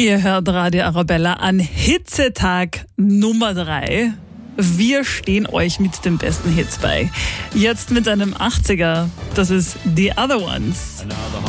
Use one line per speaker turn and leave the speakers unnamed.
Ihr hört Radio Arabella an Hitzetag Nummer 3. Wir stehen euch mit den besten Hits bei. Jetzt mit einem 80er, das ist The Other Ones.